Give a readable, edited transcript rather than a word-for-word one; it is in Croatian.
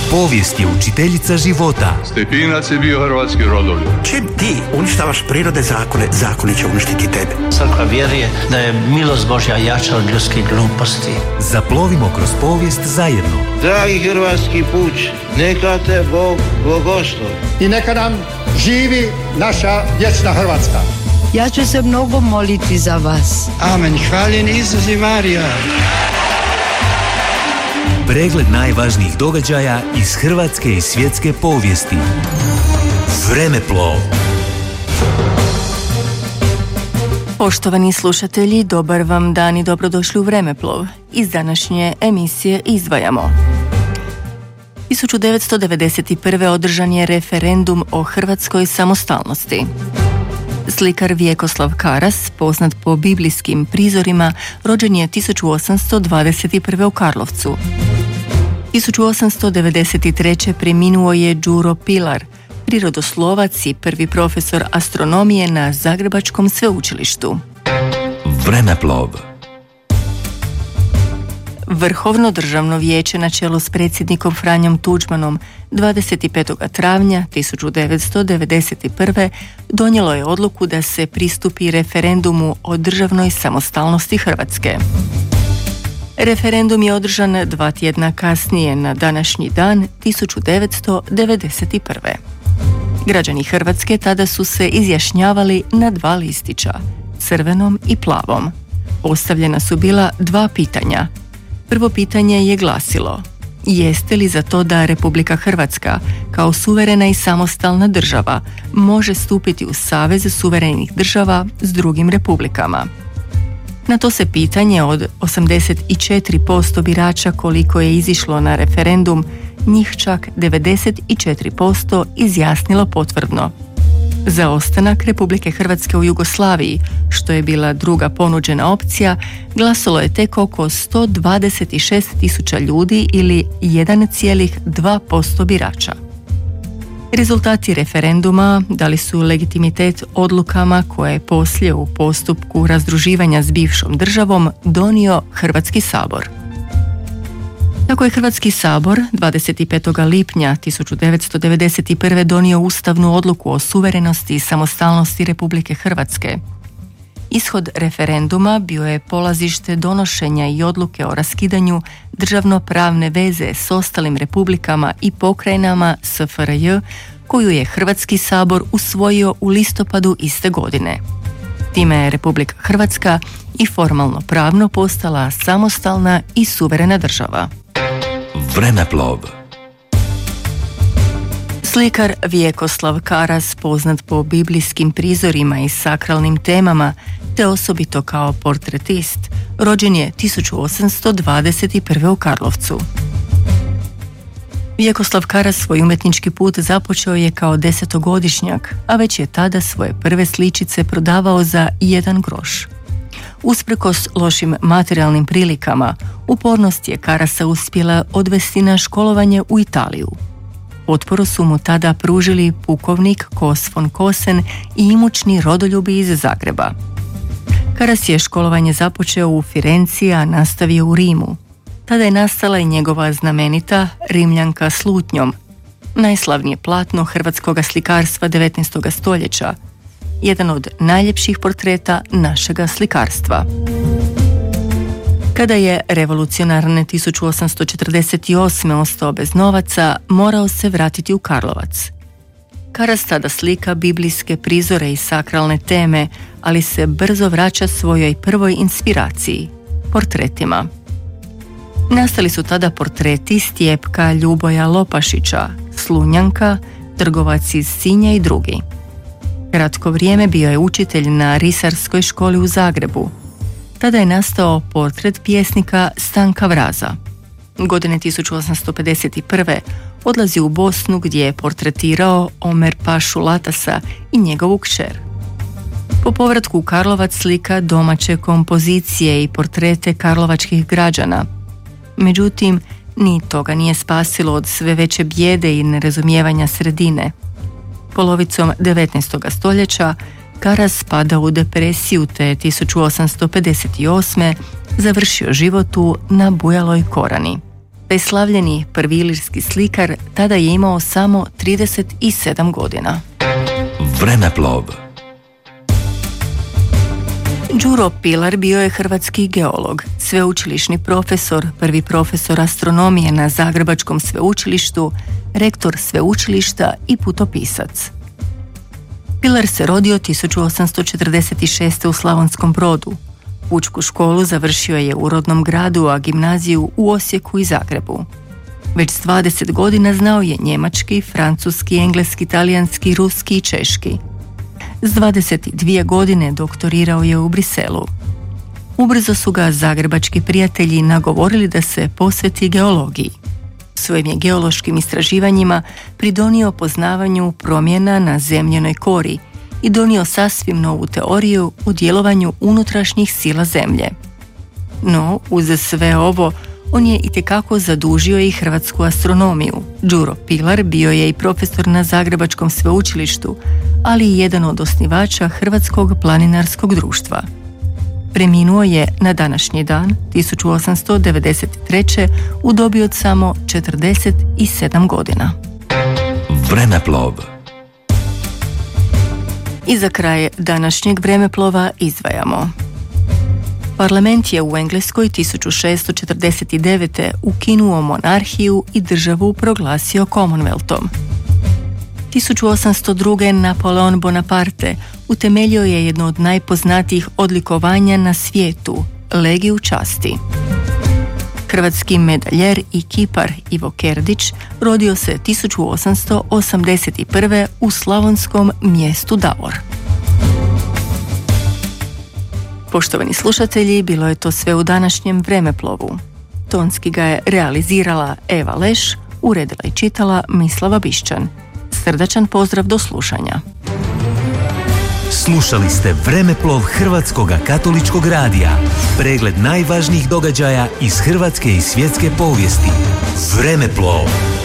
Povijest je učiteljica života. Stepinac je bio hrvatski rodoljub. Čim ti uništavaš prirode zakone, zakoni će uništiti tebe. Crkva vjeruje da je milost Božja jača od ljudskih gluposti. Zaplovimo kroz povijest zajedno. Dragi hrvatski puč, neka te Bog blagoslovi. I neka nam živi naša vječna Hrvatska. Ja ću se mnogo moliti za vas. Amen. Hvaljen Isus i Marija. Pregled najvažnijih događaja iz hrvatske i svjetske povijesti. Vremeplov. Poštovani slušatelji, dobar vam dan i dobrodošli u Vremeplov. Iz današnje emisije izdvajamo. 1991. održan je referendum o hrvatskoj samostalnosti. Slikar Vjekoslav Karas, poznat po biblijskim prizorima, rođen je 1821. u Karlovcu. 1893. preminuo je Đuro Pilar, prirodoslovac i prvi profesor astronomije na Zagrebačkom sveučilištu. Vremeplov. Vrhovno državno vijeće na čelu s predsjednikom Franjom Tuđmanom 25. travnja 1991. donijelo je odluku da se pristupi referendumu o državnoj samostalnosti Hrvatske. Referendum je održan 2 tjedna kasnije na današnji dan 1991. Građani Hrvatske tada su se izjašnjavali na 2 listića, crvenom i plavom. Postavljena su bila 2 pitanja. Prvo pitanje je glasilo: jeste li za to da Republika Hrvatska kao suverena i samostalna država može stupiti u savez suverenih država s drugim republikama? Na to se pitanje od 84% birača koliko je izišlo na referendum, njih čak 94% izjasnilo potvrdno. Za ostanak Republike Hrvatske u Jugoslaviji, što je bila druga ponuđena opcija, glasalo je tek oko 126.000 ljudi ili 1,2% birača. Rezultati referenduma dali su legitimitet odlukama koje je poslije u postupku razdruživanja s bivšom državom donio Hrvatski sabor. Tako je Hrvatski sabor 25. lipnja 1991. donio ustavnu odluku o suverenosti i samostalnosti Republike Hrvatske. Ishod referenduma bio je polazište donošenja i odluke o raskidanju državno-pravne veze s ostalim republikama i pokrajinama SFRJ, koju je Hrvatski sabor usvojio u listopadu iste godine. Time je Republika Hrvatska i formalno pravno postala samostalna i suverena država. Vremeplov. Slikar Vjekoslav Karas, poznat po biblijskim prizorima i sakralnim temama, te osobito kao portretist, rođen je 1821. u Karlovcu. Vjekoslav Karas svoj umjetnički put započeo je kao 10-godišnjak, a već je tada svoje prve sličice prodavao za 1 groš. Usprkos lošim materijalnim prilikama, upornost je Karasa uspjela odvesti na školovanje u Italiju. Potporu su mu tada pružili pukovnik Kos von Kosen i imućni rodoljubi iz Zagreba. Karas je školovanje započeo u Firenci, a nastavio u Rimu. Tada je nastala i njegova znamenita Rimljanka s lutnjom, najslavnije platno hrvatskog slikarstva 19. stoljeća, jedan od najljepših portreta našega slikarstva. Kada je revolucionarne 1848. ostao bez novaca, morao se vratiti u Karlovac. Karas tada slika biblijske prizore i sakralne teme, ali se brzo vraća svojoj prvoj inspiraciji, portretima. Nastali su tada portreti Stjepka Ljuboja Lopašića, Slunjanka, trgovac iz Sinja i drugi. Kratko vrijeme bio je učitelj na Risarskoj školi u Zagrebu. Tada je nastao portret pjesnika Stanka Vraza. Godine 1851. odlazi u Bosnu gdje je portretirao Omer Pašu Latasa i njegovu kćer. Po povratku u Karlovac slika domaće kompozicije i portrete karlovačkih građana. Međutim, ni toga nije spasilo od sve veće bijede i nerazumijevanja sredine. Polovicom 19. stoljeća Karas spada u depresiju te 1858. završio život u Nabujaloj Korani. Beslavljeni prvi ilirski slikar tada je imao samo 37 godina. Vremeplov. Đuro Pilar bio je hrvatski geolog, sveučilišni profesor, prvi profesor astronomije na Zagrebačkom sveučilištu, rektor sveučilišta i putopisac. Pilar se rodio 1846. u Slavonskom Brodu. Pučku školu završio je u rodnom gradu, a gimnaziju u Osijeku i Zagrebu. Već s 20 godina znao je njemački, francuski, engleski, talijanski, ruski i češki. S 22 godine doktorirao je u Briselu. Ubrzo su ga zagrebački prijatelji nagovorili da se posveti geologiji. Svojim je geološkim istraživanjima pridonio poznavanju promjena na zemljenoj kori i donio sasvim novu teoriju o djelovanju unutrašnjih sila zemlje. No, uz sve ovo, on je itekako zadužio i hrvatsku astronomiju. Đuro Pilar bio je i profesor na Zagrebačkom sveučilištu, ali i jedan od osnivača Hrvatskog planinarskog društva. Preminuo je na današnji dan, 1893. u dobi od samo 47 godina. Vremeplov. I za kraj današnjeg vremeplova izdvajamo. Parlament je u Engleskoj 1649. ukinuo monarhiju i državu proglasio Commonwealthom. 1802. Napoleon Bonaparte utemeljio je jedno od najpoznatijih odlikovanja na svijetu, Legiju časti. Hrvatski medaljer i kipar Ivo Kerdić rodio se 1881. u slavonskom mjestu Davor. Poštovani slušatelji, bilo je to sve u današnjem Vremeplovu. Tonski ga je realizirala Eva Leš, uredila i čitala Mislava Bišćan. Srdačan pozdrav do slušanja. Slušali ste Vremeplov Hrvatskog katoličkog radija. Pregled najvažnijih događaja iz hrvatske i svjetske povijesti. Vremeplov.